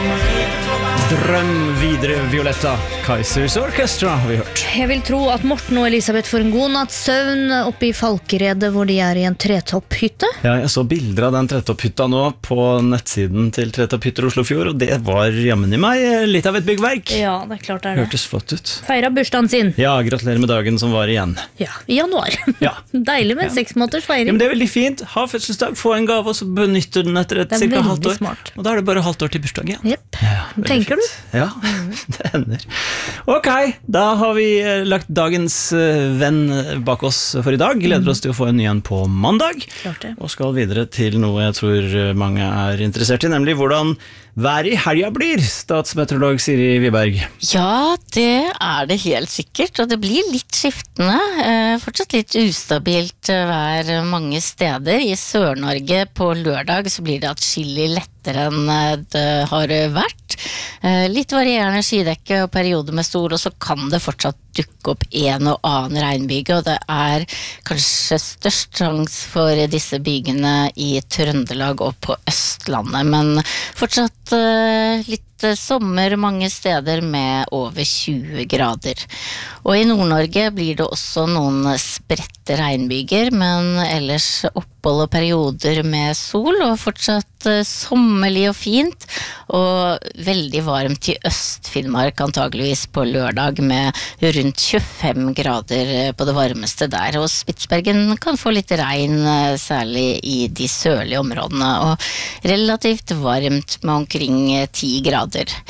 Drøm videre, Violetta. Kaisers Orchestra har vi hørt. Jeg vil tro at Morten og Elisabeth får en god natts søvn oppe i Falkeredet, hvor de er i en tretopphytte. Ja, jeg så bilder av den tretopphytta nå på nettsiden til Tretopphytter Oslofjord, og det var jammen i meg litt av et byggverk. Ja, det er klart det er det. Hørtes flott ut. Feiret bursdagen sin. Ja, gratulerer med dagen som var igjen. Ja, i januar. Ja. Deilig med 6 måneders feiring. Ja, men det er veldig fint. Ha fødselsdag, få en gave, og så benytte den etter et cirka halvt år. Smart. Og da er det bare halvt år til bursdag igjen. Jepp. Ja, tenker fint. Du? Ja, det hender. Ok, da har vi lagt dagens venn bak oss for i dag. Gleder oss til å få en ny en på mandag. Klart det. Og skal videre til noe jeg tror mange er interessert i, nemlig hvordan været i helga blir, statsmeteorolog Siri Wiberg. Ja, det er det helt sikkert, og det blir litt skiftende. Fortsatt litt ustabilt vær mange steder. I Sør-Norge på lørdag så blir det atskillig lettere enn det har vært. Litt varierende skydekke og perioder med sol, og så kan det fortsatt dukke opp en og annen regnbyge, og det er kanskje størst sjanse for disse bygene i Trøndelag og på Østlandet, men fortsatt litt sommer mange steder med over 20 grader. Og i Nord-Norge blir det også noen spredte regnbyger, men ellers opphold og perioder med sol, og fortsatt sommerlig og fint, og veldig varmt i Øst-Finnmark antageligvis på lørdag med rundt 25 grader på det varmeste der, og Spitsbergen kan få litt regn, særlig i de sørlige områdene, og relativt varmt med omkring 10 grader.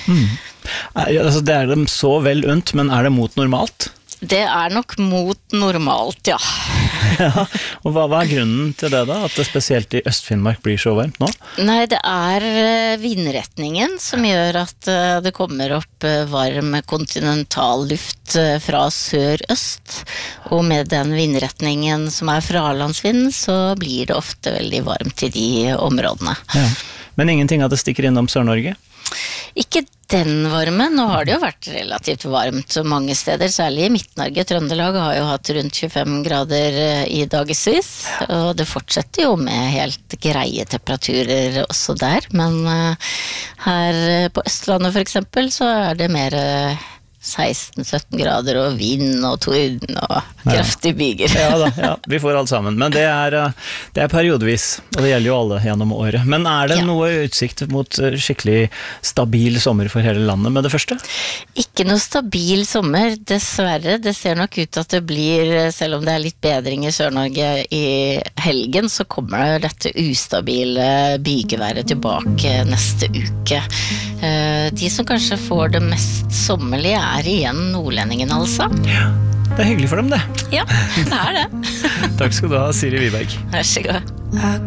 Altså, det er dem så vel unt, men er det mot normalt? Det er nok mot normalt, ja. Ja, og hva er grunnen til det da, at det spesielt i Øst-Finnmark blir så varmt nå? Nei, det er vindretningen som gjør at det kommer opp varm kontinental luft fra sør-øst, og med den vindretningen som er fralandsvind, så blir det ofte veldig varmt i de områdene. Ja. Men ingenting at det stikker innom Sør-Norge? Ikke den varme, nå har det jo vært relativt varmt mange steder, særlig i Midt-Norge. Trøndelag har jo hatt rundt 25 grader i dagevis, og det fortsetter jo med helt greie temperaturer også der, men her på Østlandet for eksempel så er det mer 16-17 grader og vind og torden og kraftige byger. Ja da, ja, vi får alt sammen, men det er periodevis, og det gjelder jo alle gjennom året. Men er det noe utsikt mot skikkelig stabil sommer for hele landet med det første? Ikke noe stabil sommer, dessverre. Det ser nok ut at det blir, selv om det er litt bedring i Sør-Norge i helgen, så kommer dette ustabile bygeværet tilbake neste uke. De som kanskje får det mest sommerlige er igjen nordlendingen, altså. Ja, det er hyggelig for dem det. Ja, det er det. Takk skal du ha, Siri Wiberg. Vær så god.